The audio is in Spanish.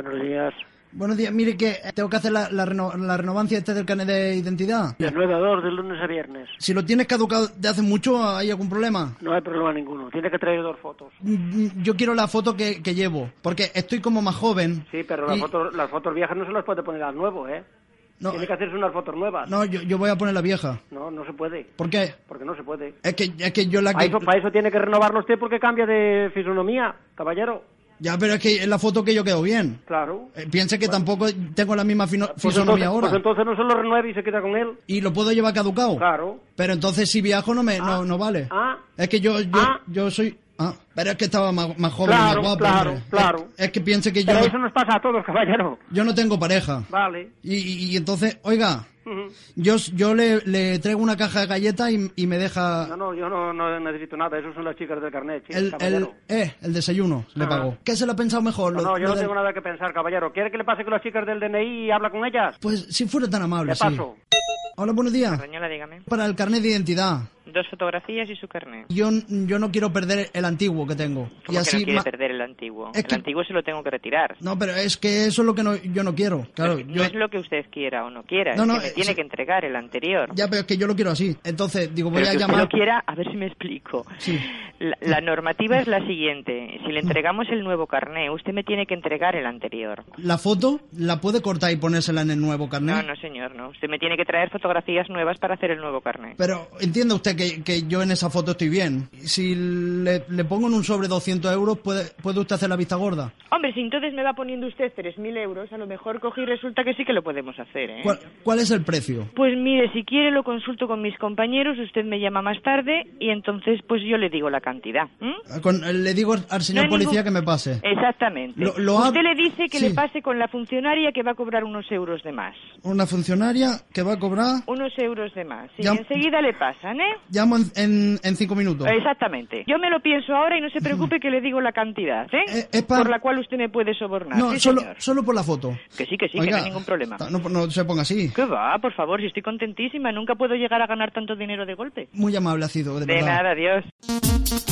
Buenos días. Buenos días, mire que tengo que hacer la renovancia del carnet de identidad. De 9 a 2, de lunes a viernes. Si lo tienes caducado de hace mucho, ¿hay algún problema? No hay problema ninguno, tiene que traer 2 fotos. Yo quiero la foto que llevo, porque estoy como más joven. Sí, pero las fotos viejas no se las puede poner al nuevo, ¿eh? No, tiene que hacerse unas fotos nuevas. No, yo voy a poner la vieja. No, no se puede. ¿Por qué? Porque no se puede. Es que yo la que... Para eso tiene que renovarlo usted porque cambia de fisonomía, caballero. Ya, pero es que es la foto que yo quedo bien. Claro. Piense que tampoco tengo la misma fisonomía ahora. Pues entonces no se lo renueve y se queda con él. ¿Y lo puedo llevar caducado? Claro. Pero entonces si viajo no vale. Es que yo soy... pero es que estaba más joven, más guapo. Claro. Es que piense que yo... Pero eso nos pasa a todos, caballero. Yo no tengo pareja. Vale. Y entonces, oiga... Yo le traigo una caja de galletas y me deja... No, yo no necesito nada, eso son las chicas del carnet, caballero. El desayuno le pago. ¿Qué se lo ha pensado mejor? No, yo no tengo nada que pensar, caballero. ¿Quiere que le pase con las chicas del DNI y habla con ellas? Pues si fuera tan amable, sí. Paso. Hola, buenos días. Señora, dígame. Para el carnet de identidad. 2 fotografías y su carnet. Yo no quiero perder el antiguo que tengo. ¿Cómo y así que no quiere perder el antiguo? El antiguo se lo tengo que retirar. No, pero es que eso es lo que yo no quiero. Claro, no es lo que usted quiera o no quiera. No, es que me tiene que entregar el anterior. Ya, pero es que yo lo quiero así. Entonces, digo, voy a llamar... Usted lo quiera, a ver si me explico. Sí. La normativa es la siguiente. Si le entregamos el nuevo carnet, usted me tiene que entregar el anterior. ¿La foto la puede cortar y ponérsela en el nuevo carnet? No, señor, no. Usted me tiene que traer fotografías nuevas para hacer el nuevo carnet. Pero entiende usted que yo en esa foto estoy bien. Si le pongo en un sobre 200 euros, ¿puede usted hacer la vista gorda? Hombre, si entonces me va poniendo usted 3.000 euros, a lo mejor cogí y resulta que sí que lo podemos hacer, ¿eh? ¿Cuál es el precio? Pues mire, si quiere lo consulto con mis compañeros, usted me llama más tarde y entonces pues yo le digo la cantidad. Le digo al señor policía que me pase. Exactamente. Usted le dice que le pase con la funcionaria que va a cobrar unos euros de más. ¿Una funcionaria que va a cobrar? Unos euros de más. Sí, enseguida le pasan, ¿eh? Llamo en 5 minutos. Exactamente. Yo me lo pienso ahora y no se preocupe que le digo la cantidad, ¿eh? Por la cual usted me puede sobornar. No, ¿sí, solo por la foto. Que sí, Oiga, que no hay ningún problema. No se ponga así. ¿Qué va? Por favor, si estoy contentísima. Nunca puedo llegar a ganar tanto dinero de golpe. Muy amable ha sido, de verdad. De nada, adiós.